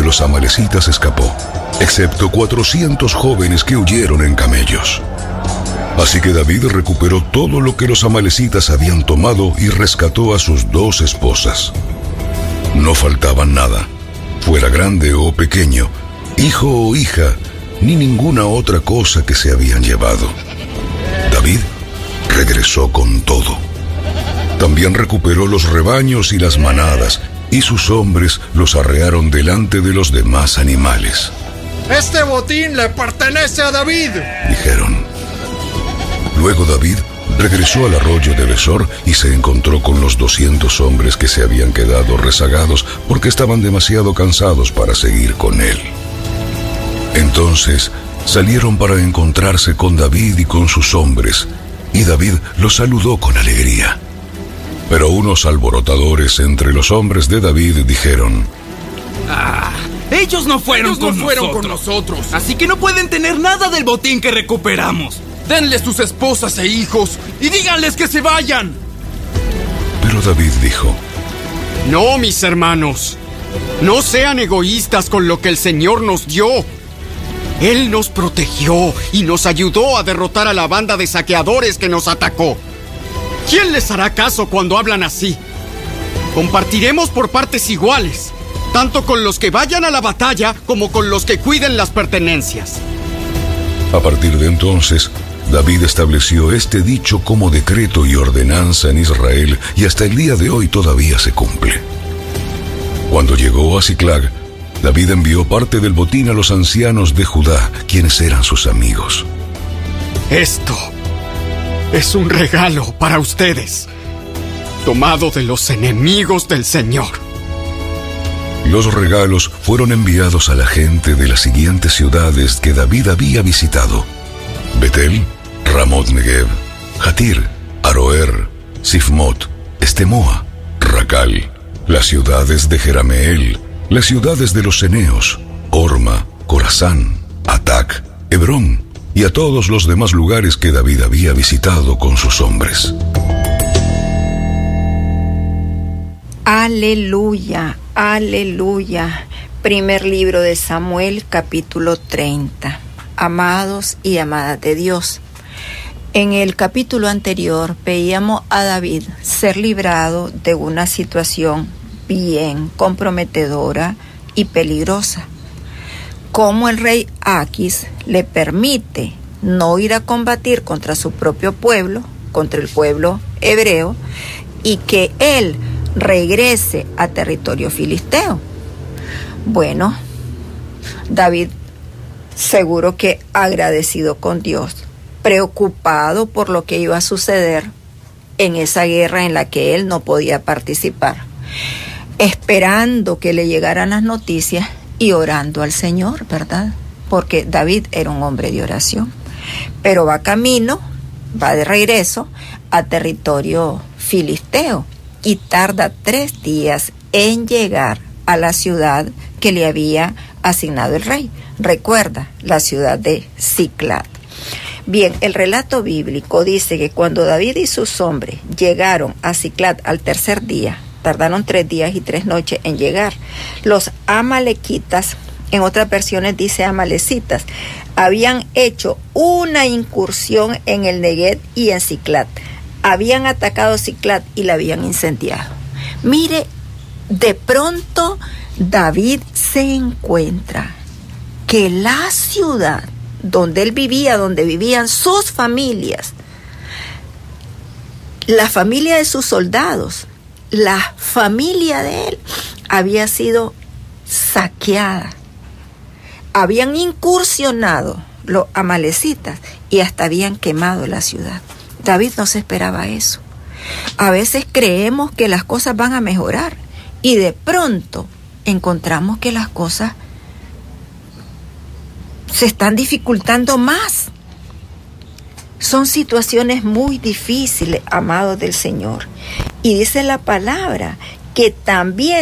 los amalecitas escapó, excepto 400 jóvenes que huyeron en camellos. Así que David recuperó todo lo que los amalecitas habían tomado y rescató a sus 2 esposas. No faltaba nada, fuera grande o pequeño, hijo o hija, ni ninguna otra cosa que se habían llevado. David regresó con todo. También recuperó los rebaños y las manadas, y sus hombres los arrearon delante de los demás animales. ¡Este botín le pertenece a David!, dijeron. Luego David regresó al arroyo de Besor y se encontró con los 200 hombres que se habían quedado rezagados porque estaban demasiado cansados para seguir con él. Entonces salieron para encontrarse con David y con sus hombres, y David los saludó con alegría. Pero unos alborotadores entre los hombres de David dijeron: ellos no fueron con nosotros, así que no pueden tener nada del botín que recuperamos. Denles sus esposas e hijos y díganles que se vayan. Pero David dijo: no, mis hermanos, no sean egoístas con lo que el Señor nos dio. Él nos protegió y nos ayudó a derrotar a la banda de saqueadores que nos atacó. ¿Quién les hará caso cuando hablan así? Compartiremos por partes iguales, tanto con los que vayan a la batalla como con los que cuiden las pertenencias. A partir de entonces, David estableció este dicho como decreto y ordenanza en Israel, y hasta el día de hoy todavía se cumple. Cuando llegó a Siclag, David envió parte del botín a los ancianos de Judá, quienes eran sus amigos. Esto es un regalo para ustedes, tomado de los enemigos del Señor. Los regalos fueron enviados a la gente de las siguientes ciudades que David había visitado: Betel, Ramot Negev, Jatir, Aroer, Sifmot, Estemoa, Racal, las ciudades de Jerameel, las ciudades de los ceneos, Horma, Corazán, Atac, Hebrón, y a todos los demás lugares que David había visitado con sus hombres. Aleluya, aleluya. Primer libro de Samuel, capítulo 30. Amados y amadas de Dios. En el capítulo anterior veíamos a David ser librado de una situación bien comprometedora y peligrosa. Cómo el rey Aquis le permite no ir a combatir contra su propio pueblo, contra el pueblo hebreo, y que él regrese a territorio filisteo. Bueno, David seguro que agradecido con Dios, preocupado por lo que iba a suceder en esa guerra en la que él no podía participar, esperando que le llegaran las noticias y orando al Señor, ¿verdad? Porque David era un hombre de oración. Pero va de regreso a territorio filisteo y tarda 3 días en llegar a la ciudad que le había asignado el rey. Recuerda, la ciudad de Siclag. Bien, el relato bíblico dice que cuando David y sus hombres llegaron a Siclag al 3er día, tardaron 3 días y 3 noches en llegar, los amalequitas, en otras versiones dice amalecitas, habían hecho una incursión en el Negev y en Siclag. Habían atacado Siclag y la habían incendiado. Mire, de pronto David se encuentra que la ciudad donde él vivía, donde vivían sus familias, la familia de sus soldados, la familia de él, había sido saqueada. Habían incursionado los amalecitas y hasta habían quemado la ciudad. David no se esperaba eso. A veces creemos que las cosas van a mejorar y de pronto encontramos que las cosas se están dificultando más. Son situaciones muy difíciles, amados del Señor. Y dice la palabra que también